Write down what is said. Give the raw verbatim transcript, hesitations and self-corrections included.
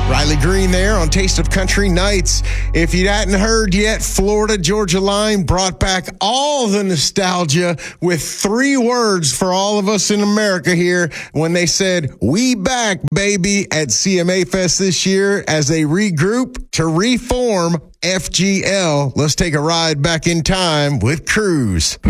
Riley Green there on Taste of Country Nights. If you hadn't heard yet, Florida Georgia Line brought back all the nostalgia with three words for all of us in America here when they said, "We back, baby," at C M A Fest this year as they regroup to reform F G L. Let's take a ride back in time with Cruise.